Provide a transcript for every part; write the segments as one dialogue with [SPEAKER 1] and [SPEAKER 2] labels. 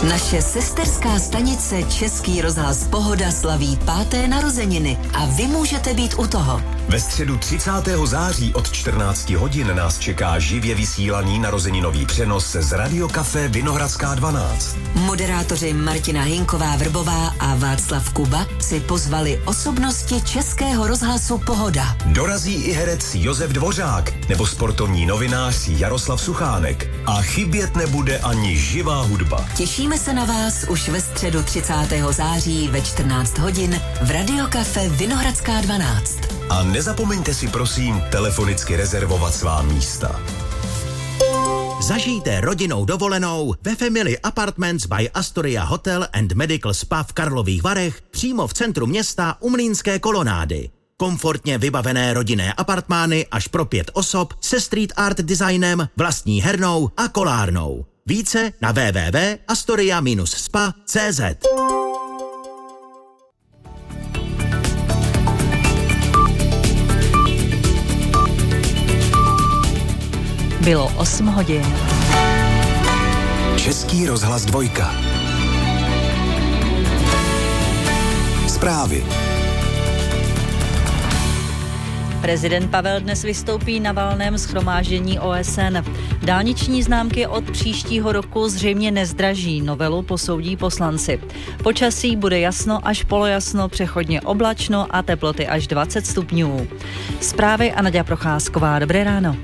[SPEAKER 1] Naše sesterská stanice Český rozhlas Pohoda slaví 5. narozeniny a vy můžete být u toho.
[SPEAKER 2] Ve středu 30. září od 14 hodin nás čeká živě vysílaný narozeninový přenos z Radiokafé Vinohradská 12.
[SPEAKER 1] Moderátoři Martina Hinková-Vrbová a Václav Kuba si pozvali osobnosti Českého rozhlasu Pohoda.
[SPEAKER 2] Dorazí i herec Josef Dvořák nebo sportovní novinář Jaroslav Suchánek. A chybět nebude ani živá hudba.
[SPEAKER 1] Těšíme se na vás už ve středu 30. září ve 14 hodin v Radiokafé Vinohradská 12.
[SPEAKER 2] A nezapomeňte si prosím telefonicky rezervovat svá místa.
[SPEAKER 3] Zažijte rodinnou dovolenou ve Family Apartments by Astoria Hotel and Medical Spa v Karlových Varech přímo v centru města u Mlýnské kolonády. Komfortně vybavené rodinné apartmány až pro 5 osob se street art designem, vlastní hernou a kolárnou. Více na www.astoria-spa.cz.
[SPEAKER 4] Bylo 8 hodin.
[SPEAKER 2] Český rozhlas 2. Zprávy.
[SPEAKER 4] Prezident Pavel dnes vystoupí na valném shromáždění OSN. Dálniční známky od příštího roku zřejmě nezdraží, novelu posoudí poslanci. Počasí bude jasno až polojasno, přechodně oblačno a teploty až 20 stupňů. Zprávy a Naďa Procházková. Dobré ráno.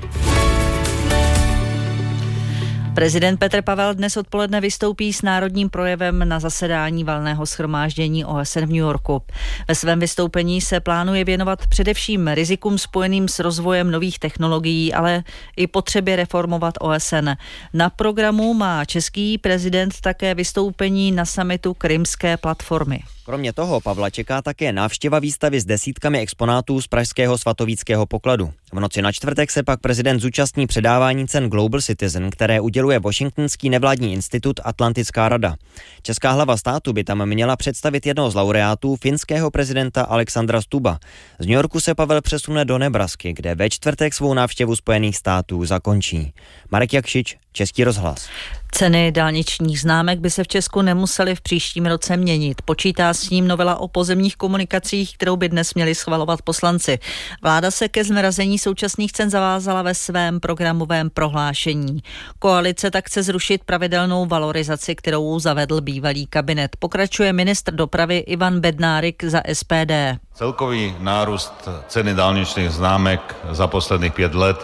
[SPEAKER 4] Prezident Petr Pavel dnes odpoledne vystoupí s národním projevem na zasedání valného shromáždění OSN v New Yorku. Ve svém vystoupení se plánuje věnovat především rizikům spojeným s rozvojem nových technologií, ale i potřebě reformovat OSN. Na programu má český prezident také vystoupení na summitu Krymské platformy.
[SPEAKER 5] Kromě toho Pavla čeká také návštěva výstavy s desítkami exponátů z pražského svatovíckého pokladu. V noci na čtvrtek se pak prezident zúčastní předávání cen Global Citizen, které uděluje washingtonský nevládní institut Atlantická rada. Česká hlava státu by tam měla představit jednoho z laureátů, finského prezidenta Alexandra Stubba. Z New Yorku se Pavel přesune do Nebrasky, kde ve čtvrtek svou návštěvu Spojených států zakončí. Marek Jakšič, Český rozhlas.
[SPEAKER 4] Ceny dálničních známek by se v Česku nemusely v příštím roce měnit. Počítá s ním novela o pozemních komunikacích, kterou by dnes měli schvalovat poslanci. Vláda se ke zmrazení současných cen zavázala ve svém programovém prohlášení. Koalice tak chce zrušit pravidelnou valorizaci, kterou zavedl bývalý kabinet. Pokračuje ministr dopravy Ivan Bednárik za SPD.
[SPEAKER 6] Celkový nárůst ceny dálničných známek za posledných 5 let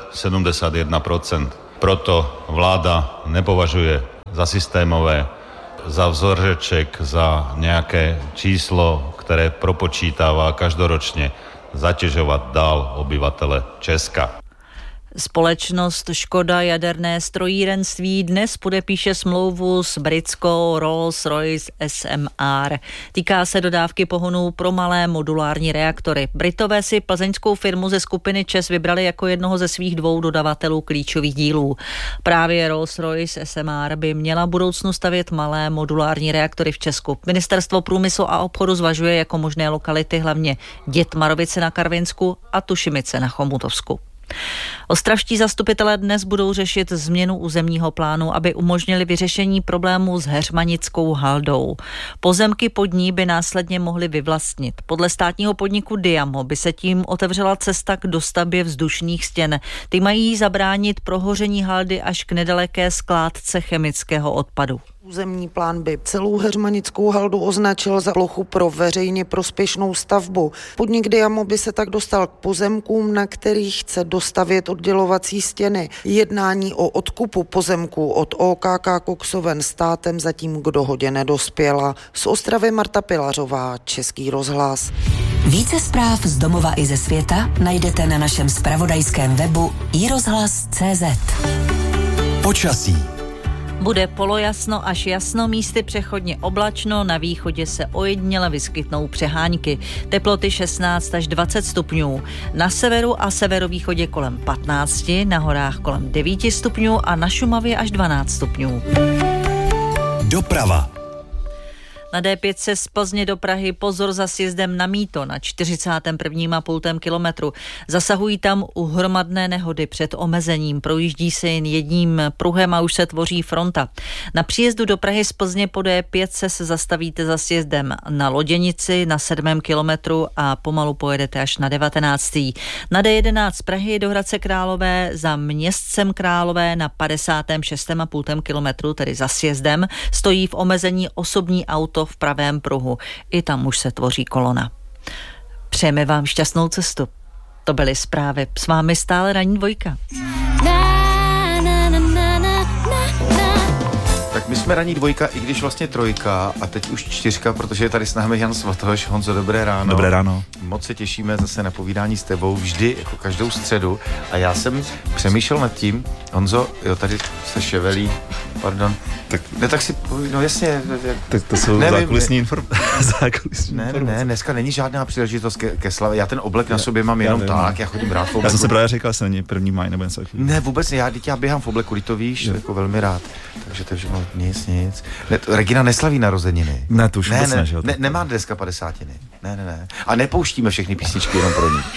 [SPEAKER 6] 71%. Proto vláda nepovažuje za systémové, za vzořeček, za nějaké číslo, které propočítává každoročně, zatěžovat dál obyvatele Česka.
[SPEAKER 4] Společnost Škoda jaderné strojírenství dnes podepíše smlouvu s britskou Rolls-Royce SMR. Týká se dodávky pohonů pro malé modulární reaktory. Britové si plzeňskou firmu ze skupiny ČEZ vybrali jako jednoho ze svých 2 dodavatelů klíčových dílů. Právě Rolls-Royce SMR by měla v budoucnu stavět malé modulární reaktory v Česku. Ministerstvo průmyslu a obchodu zvažuje jako možné lokality hlavně Dětmarovice na Karvinsku a Tušimice na Chomutovsku. Ostravští zastupitelé dnes budou řešit změnu územního plánu, aby umožnili vyřešení problémů s Heřmanickou haldou. Pozemky pod ní by následně mohly vyvlastnit. Podle státního podniku Diamo by se tím otevřela cesta k dostavbě vzdušných stěn. Ty mají zabránit prohoření haldy až k nedaleké skládce chemického odpadu.
[SPEAKER 7] Územní plán by celou Heřmanickou haldu označil za plochu pro veřejně prospěšnou stavbu. Podnik Diamo by se tak dostal k pozemkům, na kterých chce dostavět oddělovací stěny. Jednání o odkupu pozemků od OKK Koksoven státem zatím k dohodě nedospěla. Z Ostravy Marta Pilařová, Český rozhlas.
[SPEAKER 1] Více zpráv z domova i ze světa najdete na našem zpravodajském webu iRozhlas.cz.
[SPEAKER 2] Počasí.
[SPEAKER 4] Bude polojasno až jasno, místy přechodně oblačno, na východě se ojediněle vyskytnou přehánky. Teploty 16 až 20 stupňů. Na severu a severovýchodě kolem 15, na horách kolem 9 stupňů a na Šumavě až 12 stupňů.
[SPEAKER 2] Doprava.
[SPEAKER 4] Na D5 z Plzně do Prahy pozor za sjezdem na Mýto na 41,5 kilometru. Zasahují tam u hromadné nehody před omezením. Projíždí se jen jedním pruhem a už se tvoří fronta. Na příjezdu do Prahy z Plzně po D5 se zastavíte za sjezdem na Loděnici na 7. kilometru a pomalu pojedete až na 19. Na D11 z Prahy do Hradce Králové za Městcem Králové na 56,5 kilometru, tedy za sjezdem, stojí v omezení osobní auto v pravém pruhu. I tam už se tvoří kolona. Přejeme vám šťastnou cestu. To byly zprávy. S vámi stále Ranní dvojka.
[SPEAKER 8] Tak my jsme Ranní dvojka, i když vlastně trojka a teď už 4, protože je tady s námi Jan Svatoš. Honzo, dobré ráno.
[SPEAKER 9] Dobré ráno.
[SPEAKER 8] Moc se těšíme zase na povídání s tebou, vždy, jako každou středu. A já jsem přemýšlel nad tím, Honzo, jo, tady se ševelí, pardon. Tak si, no jasně.
[SPEAKER 9] Tak to jsou zákulisní informace.
[SPEAKER 8] Ne, dneska není žádná příležitost ke slavě. Já ten oblek na sobě mám jenom tak, já chodím rád v obleku.
[SPEAKER 9] Já jsem se právě říkal, že není 1. máj nebo něco takového.
[SPEAKER 8] Ne, vůbec ne, já běhám v obleku, to víš, jako velmi rád. Takže nic. Ne, Regina neslaví narozeniny.
[SPEAKER 9] Ne, to už vůbec ne, že jo?
[SPEAKER 8] Nemá dneska 50. Ne. A nepouštíme všechny písničky jenom pro ní.